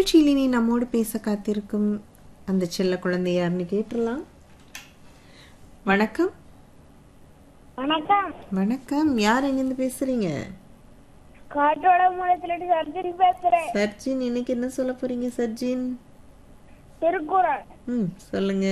நிகழ்ச்சியில் இனி நம்மோடு பேச காத்திருக்கும் அந்த செல்ல குழந்தை யாருன்னு கேட்டுடலாம். வணக்கம். வணக்கம். வணக்கம். யார் எங்கிருந்து பேசுறீங்க? காற்றோட மூலத்துல சர்ஜரி பேசுறேன். சர்ஜின், இன்னைக்கு என்ன சொல்ல போறீங்க சர்ஜின்? திருக்குறள். சொல்லுங்க.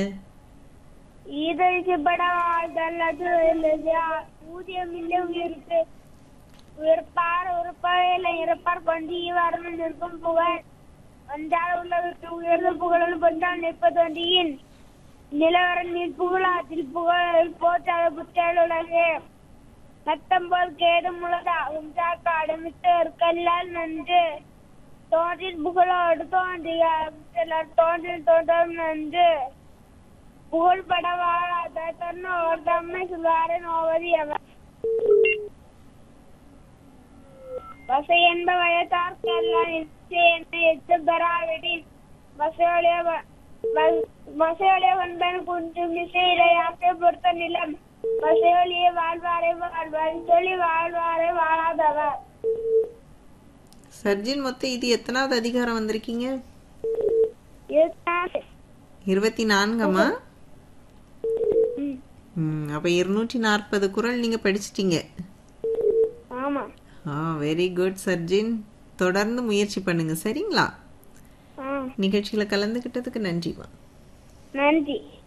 ஊதியம் இல்லை உயிருக்கு உயிர்ப்பார் உறுப்பார் இறப்பார் கொண்டு வரணும் நிற்கும் புகழ் வந்தால் உள்ளவருக்கு உயர்ந்த புகழும் கொண்டால் நிற்பது வண்டியின் நிலவர நீர் புகழாத்தில் புகழ் போற்றாத புத்தல் உலகு சத்தம்போல் கேடும் உலகா உண்டாக்க அடுமித்தற்கல்லால் நன்று தோன்றில் புகழோடு தோன்றிய தோன்றில் தோன்றும் நன்று புகழ்பட வாழாத தன்னோர் தம்மை சுகாரன் ஓவதி அவர் வசை என்ப வயத்தார்க்கெல்லாம் எச்சு பெறாவிடின் வசையொழிய வன்பன் குன்றும் இசையிடையாக்கை பொறுத்த நிலம் வசையொழிய வாழ்வாரை வாழ்வார் சொல்லி வாழ்வாரை வாழாதவர். சர்ஜின், மொத்தம் இது எத்தனாவது அதிகாரம் வந்திருக்கீங்க? 24. அப்ப 240 குறள் நீங்க படிச்சிட்டீங்க. ஆமா. Very good சர்ஜின். தொடர்ந்து முயற்சி பண்ணுங்க, சரிங்களா? நிகழ்ச்சியில கலந்துகிட்டதுக்கு நன்றிமா. நன்றி.